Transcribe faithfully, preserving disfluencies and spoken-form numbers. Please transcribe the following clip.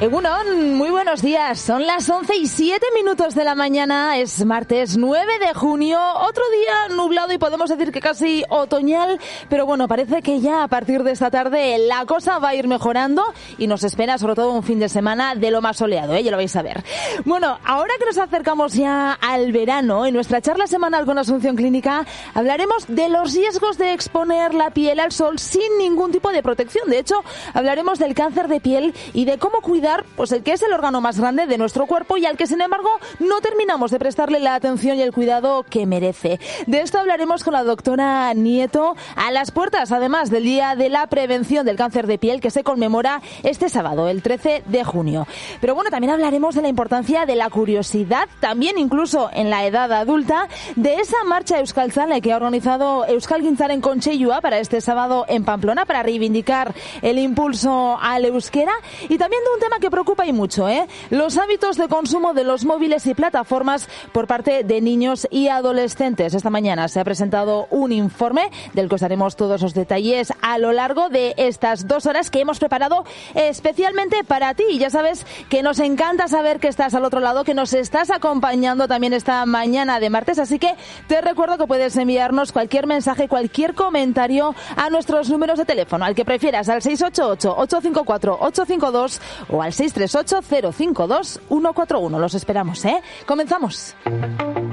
Egunon, muy buenos días. Son las once y siete minutos de la mañana. Es martes nueve de junio. Otro día nublado y podemos decir que casi otoñal. Pero bueno, parece que ya a partir de esta tarde la cosa va a ir mejorando y nos espera sobre todo un fin de semana de lo más soleado, ¿eh? Ya lo vais a ver. Bueno, ahora que nos acercamos ya al verano, en nuestra charla semanal con Asunción Clínica hablaremos de los riesgos de exponer la piel al sol sin ningún tipo de protección. De hecho, hablaremos del cáncer de piel y de cómo cuidar pues el que es el órgano más grande de nuestro cuerpo y al que sin embargo no terminamos de prestarle la atención y el cuidado que merece. De esto hablaremos con la doctora Nieto a las puertas además del Día de la Prevención del Cáncer de Piel que se conmemora este sábado, el trece de junio. Pero bueno, también hablaremos de la importancia de la curiosidad, también incluso en la edad adulta, de esa marcha Euskaltzale que ha organizado Euskalgintzaren Kontseilua para este sábado en Pamplona para reivindicar el impulso al euskera y también de un tema que preocupa y mucho, ¿eh? Los hábitos de consumo de los móviles y plataformas por parte de niños y adolescentes. Esta mañana se ha presentado un informe del que os daremos todos los detalles a lo largo de estas dos horas que hemos preparado especialmente para ti. Y ya sabes que nos encanta saber que estás al otro lado, que nos estás acompañando también esta mañana de martes. Así que te recuerdo que puedes enviarnos cualquier mensaje, cualquier comentario a nuestros números de teléfono, al que prefieras, al seis ocho ocho, ocho cinco cuatro, ocho cinco dos o al seis tres ocho, cero cinco dos, uno cuatro uno. Los esperamos, ¿eh? Comenzamos.